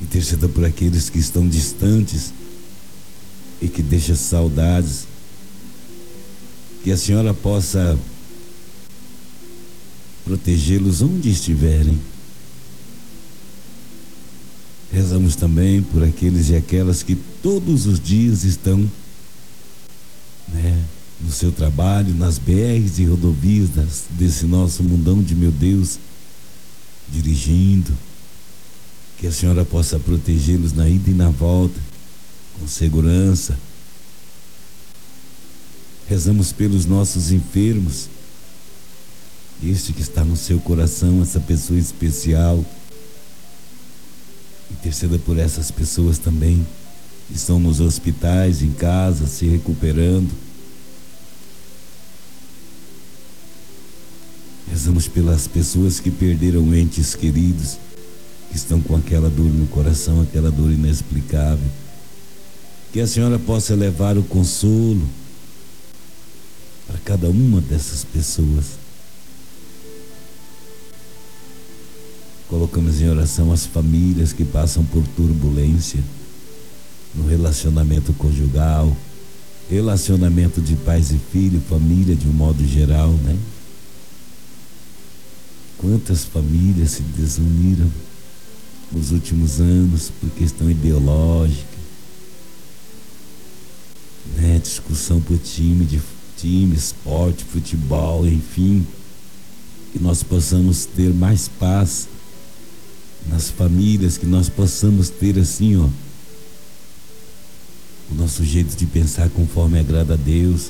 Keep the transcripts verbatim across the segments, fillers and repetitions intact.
Interceda por aqueles que estão distantes e que deixam saudades. Que a Senhora possa protegê-los onde estiverem. Rezamos também por aqueles e aquelas que todos os dias estão, né, no seu trabalho, nas B Rs e rodovias das, desse nosso mundão de meu Deus, dirigindo. Que a Senhora possa protegê-los na ida e na volta, com segurança. Rezamos pelos nossos enfermos, este que está no seu coração, essa pessoa especial. Interceda por essas pessoas também que estão nos hospitais, em casa, se recuperando. Rezamos pelas pessoas que perderam entes queridos, que estão com aquela dor no coração, aquela dor inexplicável. Que a Senhora possa levar o consolo para cada uma dessas pessoas. Colocamos em oração as famílias que passam por turbulência no relacionamento conjugal, relacionamento de pais e filhos, família de um modo geral, né? Quantas famílias se desuniram nos últimos anos por questão ideológica, né? Discussão por time, de time, esporte, futebol, enfim. Que nós possamos ter mais paz nas famílias, que nós possamos ter assim, ó, o nosso jeito de pensar conforme agrada a Deus.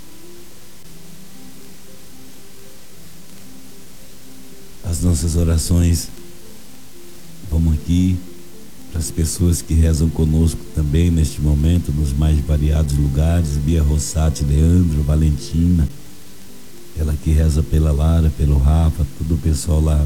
As nossas orações vão aqui para as pessoas que rezam conosco também neste momento, nos mais variados lugares. Bia Rossati, Leandro, Valentina, ela que reza pela Lara, pelo Rafa, todo o pessoal lá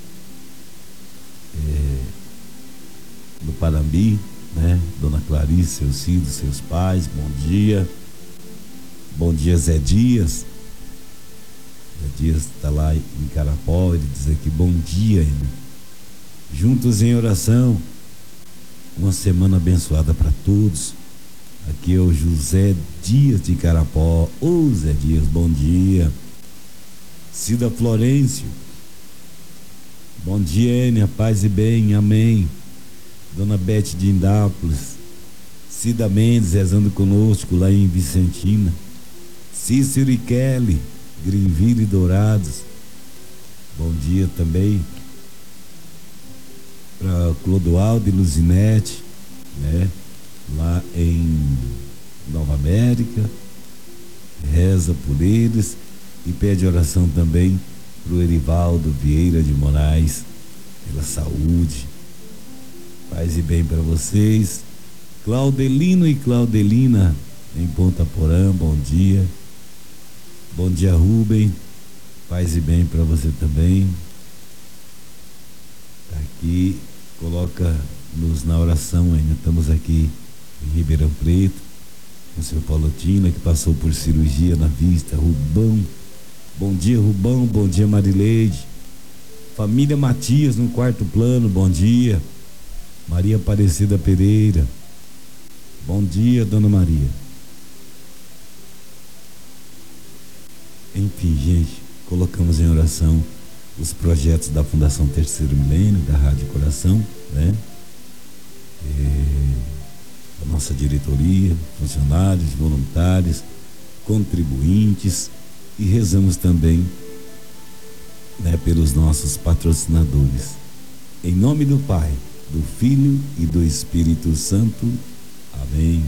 é, no Parambi, né? Dona Clarice, seu Cido, seus pais, bom dia. Bom dia, Zé Dias. Zé Dias está lá em Carapó, ele diz aqui, bom dia, irmão. Juntos em oração, uma semana abençoada para todos. Aqui é o José Dias de Carapó. Ô Zé Dias, bom dia. Cida Florencio, bom dia, Enia, paz e bem, amém. Dona Bete de Indápolis, Cida Mendes rezando conosco lá em Vicentina, Cícero e Kelly, Greenville e Dourados, bom dia também para Clodoaldo e Luzinete, né, lá em Nova América. Reza por eles e pede oração também para o Erivaldo Vieira de Moraes, pela saúde. Paz e bem para vocês. Claudelino e Claudelina em Ponta Porã, bom dia. Bom dia, Rubem. Paz e bem para você também. Tá aqui, coloca-nos na oração ainda. Estamos aqui em Ribeirão Preto, com o seu Paulo Tina, que passou por cirurgia na vista. Rubão, bom dia, Rubão. Bom dia, Marileide. Família Matias no quarto plano, bom dia. Maria Aparecida Pereira, bom dia, Dona Maria. Enfim, gente, colocamos em oração os projetos da Fundação Terceiro Milênio, da Rádio Coração, né? E a nossa diretoria, funcionários, voluntários, contribuintes, e rezamos também, né, pelos nossos patrocinadores. Em nome do Pai, do Filho e do Espírito Santo. Amém.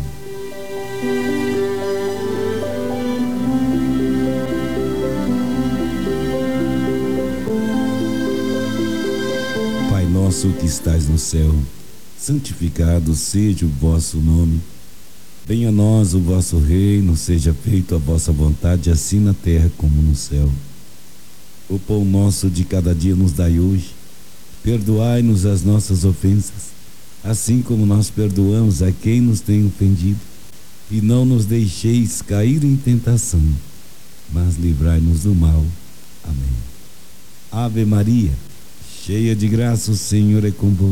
Pai nosso que estais no céu, santificado seja o vosso nome. Venha a nós o vosso reino, seja feita a vossa vontade, assim na terra como no céu. O pão nosso de cada dia nos dai hoje. Perdoai-nos as nossas ofensas, assim como nós perdoamos a quem nos tem ofendido. E não nos deixeis cair em tentação, mas livrai-nos do mal. Amém. Ave Maria, cheia de graça, o Senhor é convosco.